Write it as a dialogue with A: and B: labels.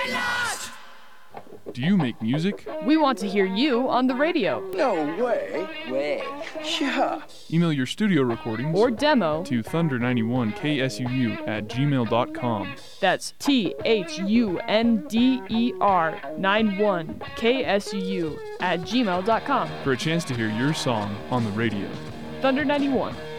A: Do you make music?
B: We want to hear you on the radio.
C: No way. Yeah.
A: Email your studio recordings
B: Or demo
A: to thunder91ksuu@gmail.com.
B: That's THUNDER91KSUU@gmail.com.
A: for a chance to hear your song on the radio.
B: Thunder 91.